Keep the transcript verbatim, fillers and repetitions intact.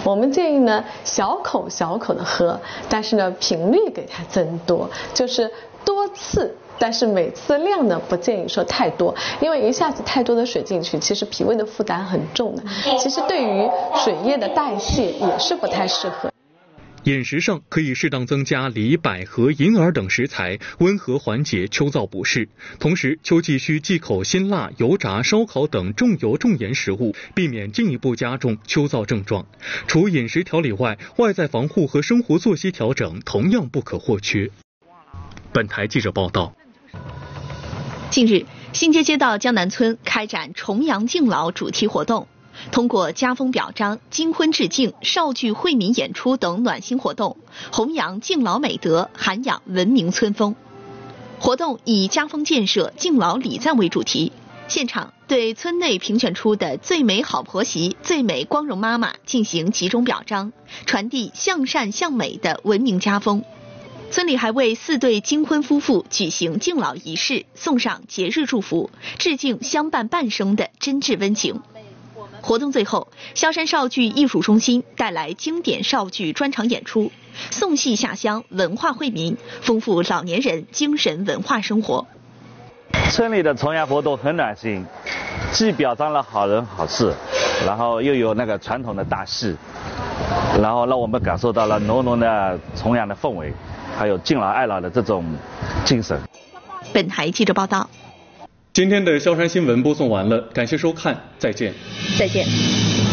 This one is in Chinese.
我们建议呢小口小口的喝，但是呢频率给它增多，就是多次。但是每次量呢不建议说太多，因为一下子太多的水进去，其实脾胃的负担很重的，其实对于水液的代谢也是不太适合。 饮食上可以适当增加梨、百合、银耳等食材，温和缓解秋燥不适。同时，秋季需忌口辛辣、油炸、烧烤等重油重盐食物，避免进一步加重秋燥症状。除饮食调理外，外在防护和生活作息调整同样不可或缺。本台记者报道。 近日，新街街道江南村开展重阳敬老主题活动，通过家风表彰、金婚致敬、少剧惠民演出等暖心活动，弘扬敬老美德，涵养文明村风。活动以家风建设、敬老礼赞为主题，现场对村内评选出的最美好婆媳、最美光荣妈妈进行集中表彰，传递向善向美的文明家风。村里还为四对金婚夫妇举行敬老仪式，送上节日祝福，致敬相伴半生的真挚温情。活动最后，萧山少剧艺术中心带来经典少剧专场演出，送戏下乡，文化惠民，丰富老年人精神文化生活。 村里的重阳活动很暖心，既表彰了好人好事，然后又有那个传统的大戏，然后让我们感受到了浓浓的重阳的氛围，还有敬老爱老的这种精神。 本台记者报道。 今天的萧山新闻播送完了，感谢收看，再见。 再见。